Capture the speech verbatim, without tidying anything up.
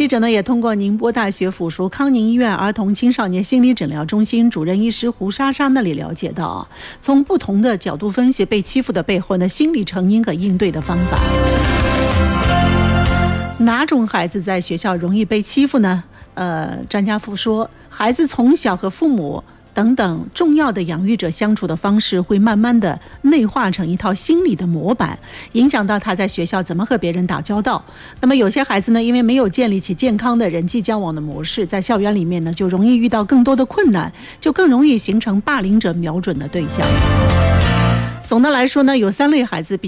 记者呢也通过宁波大学附属康宁医院儿童青少年心理诊疗中心主任医师胡莎莎那里了解到，从不同的角度分析被欺负的背后呢心理成因和应对的方法。哪种孩子在学校容易被欺负呢？呃，专家说，孩子从小和父母等等重要的养育者相处的方式会慢慢的内化成一套心理的模板，影响到他在学校怎么和别人打交道。那么有些孩子呢，因为没有建立起健康的人际交往的模式，在校园里面呢就容易遇到更多的困难，就更容易形成霸凌者瞄准的对象。总的来说呢，有三类孩子比